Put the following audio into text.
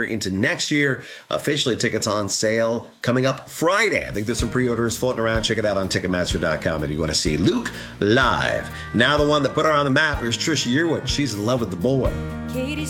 longer into next year. Officially, tickets on sale coming up Friday. I think there's some pre-orders floating around. Check it out on Ticketmaster.com if you want to see Luke live. Now the one that put her on the map is Trisha Yearwood. She's in love with the boy. Katie